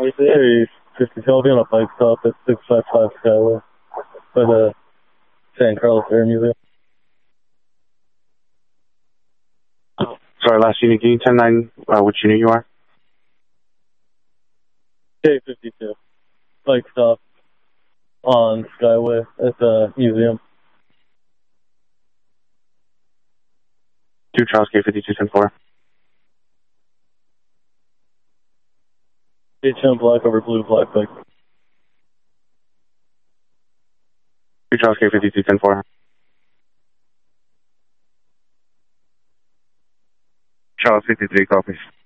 Area 52, I'll be on a bike stop at 655 Skyway by the San Carlos Air Museum. Sorry, last unit, can you 10-9, which unit you are? K52, bike stop on Skyway at the museum. 2 Charles K52, 10-4. HM black over blue, black bike. 2 Charles K52, 10-4. Charles 53, copies.